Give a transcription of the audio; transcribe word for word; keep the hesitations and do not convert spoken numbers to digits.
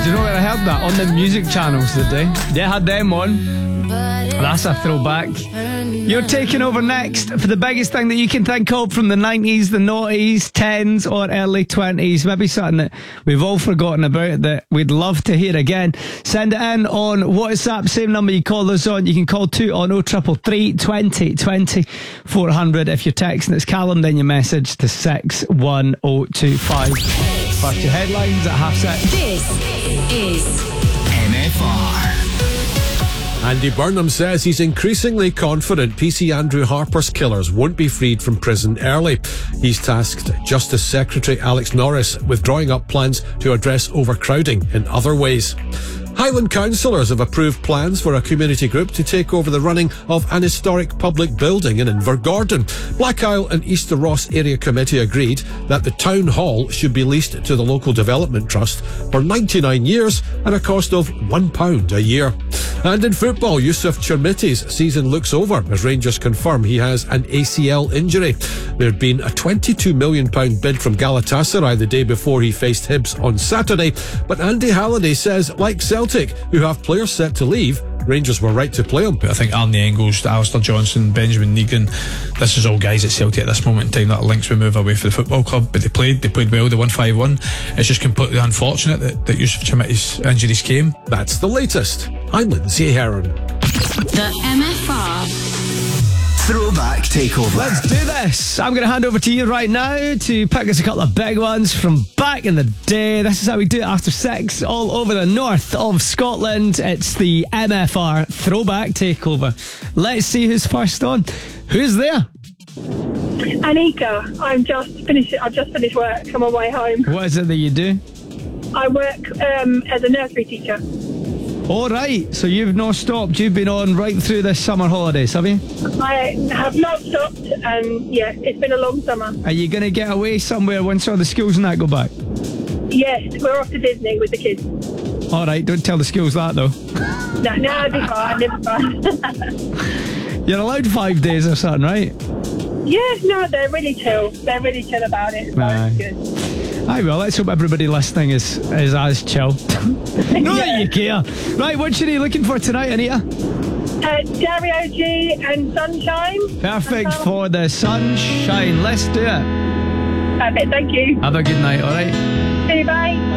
you know where I heard that? On the music channels today. They had them on. That's a throwback. You're taking over next for the biggest thing that you can think of from the nineties, the noughties, tens or early twenties. Maybe something that we've all forgotten about that we'd love to hear again. Send it in on WhatsApp, same number you call us on. You can call two on oh triple three, twenty, twenty, four hundred. If you're texting, it's Callum, then your message to six one oh two five. First your headlines at half six. This is M F R. Andy Burnham says he's increasingly confident P C Andrew Harper's killers won't be freed from prison early. He's tasked Justice Secretary Alex Norris with drawing up plans to address overcrowding in other ways. Highland councillors have approved plans for a community group to take over the running of an historic public building in Invergordon. Black Isle and Easter Ross Area Committee agreed that the town hall should be leased to the local development trust for ninety-nine years at a cost of one pound a year. And in football, Yusuf Chermiti's season looks over as Rangers confirm he has an A C L injury. There'd been a twenty-two million pounds bid from Galatasaray the day before he faced Hibs on Saturday, but Andy Halliday says, like Celtic, who have players set to leave, Rangers were right to play him. I think Arnie Engels, Alistair Johnson, Benjamin Negan, this is all guys at Celtic at this moment in time that are links we move away for the football club, but they played they played well, they won five one. It's just completely unfortunate that, that Yusuf Chermiti's injuries came. That's the latest. I'm Lindsay Heron. The M F R Throwback Takeover. Let's do this. I'm going to hand over to you right now to pick us a couple of big ones from back in the day. This is how we do it after six all over the north of Scotland. It's the M F R Throwback Takeover. Let's see who's first on. Who's there? Anika, I'm just finished. I've just finished work. I'm on my way home. What is it that you do? I work um, as a nursery teacher. All right, so you've not stopped. You've been on right through this summer holidays, have you? I have not stopped, and yeah, it's been a long summer. Are you going to get away somewhere once all the schools and that go back? Yes, we're off to Disney with the kids. All right, don't tell the schools that though. No, no, it'll be fine, it'll be fine. You're allowed five days or something, right? Yes, no, they're really chill. They're really chill about it. So Aye. it's good. Aye, well, let's hope everybody listening is, is as chill. Not Yeah. that you care. Right, what are you looking for tonight, Anita? Uh, Dario G and Sunshine. Perfect for the sunshine. Let's do it. Perfect, thank you. Have a good night, all right? See you, bye.